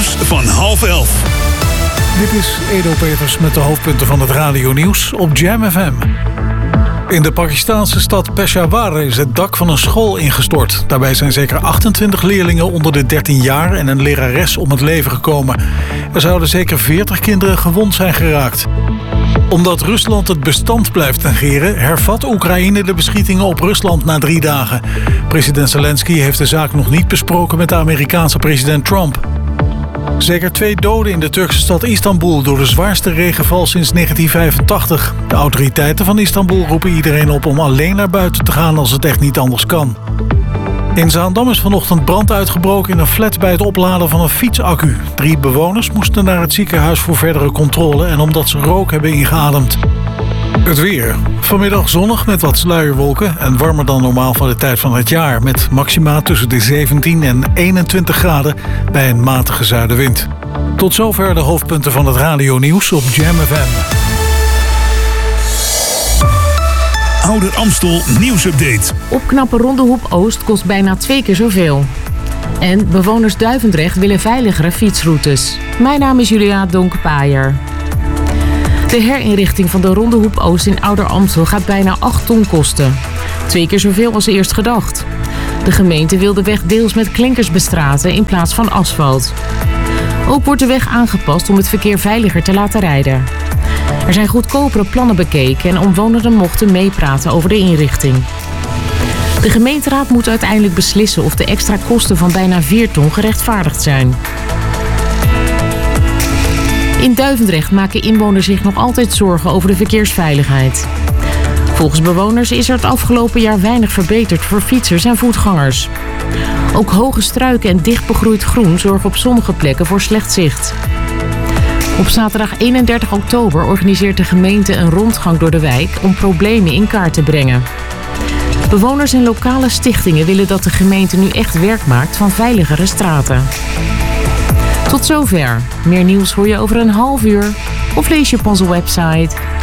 Nieuws van 10:30. Dit is Edo Peters met de hoofdpunten van het radionieuws op Jam FM. In de Pakistaanse stad Peshawar is het dak van een school ingestort. Daarbij zijn zeker 28 leerlingen onder de 13 jaar en een lerares om het leven gekomen. Er zouden zeker 40 kinderen gewond zijn geraakt. Omdat Rusland het bestand blijft negeren, hervat Oekraïne de beschietingen op Rusland na 3 dagen. President Zelensky heeft de zaak nog niet besproken met de Amerikaanse president Trump. Zeker 2 doden in de Turkse stad Istanbul door de zwaarste regenval sinds 1985. De autoriteiten van Istanbul roepen iedereen op om alleen naar buiten te gaan als het echt niet anders kan. In Zaandam is vanochtend brand uitgebroken in een flat bij het opladen van een fietsaccu. 3 bewoners moesten naar het ziekenhuis voor verdere controle en omdat ze rook hebben ingeademd. Het weer. Vanmiddag zonnig met wat sluierwolken en warmer dan normaal van de tijd van het jaar. Met maxima tussen de 17 en 21 graden bij een matige zuidenwind. Tot zover de hoofdpunten van het radionieuws op Jam FM. Ouder Amstel nieuwsupdate. Opknappen Rondehoep Oost kost bijna 2 keer zoveel. En bewoners Duivendrecht willen veiligere fietsroutes. Mijn naam is Julia Donk-Paaier. De herinrichting van de Rondehoep Oost in Ouder Amstel gaat bijna 8 ton kosten. 2 keer zoveel als eerst gedacht. De gemeente wil de weg deels met klinkers bestraten in plaats van asfalt. Ook wordt de weg aangepast om het verkeer veiliger te laten rijden. Er zijn goedkopere plannen bekeken en omwonenden mochten meepraten over de inrichting. De gemeenteraad moet uiteindelijk beslissen of de extra kosten van bijna 4 ton gerechtvaardigd zijn. In Duivendrecht maken inwoners zich nog altijd zorgen over de verkeersveiligheid. Volgens bewoners is er het afgelopen jaar weinig verbeterd voor fietsers en voetgangers. Ook hoge struiken en dicht begroeid groen zorgen op sommige plekken voor slecht zicht. Op zaterdag 31 oktober organiseert de gemeente een rondgang door de wijk om problemen in kaart te brengen. Bewoners en lokale stichtingen willen dat de gemeente nu echt werk maakt van veiligere straten. Tot zover. Meer nieuws hoor je over een half uur of lees je op onze website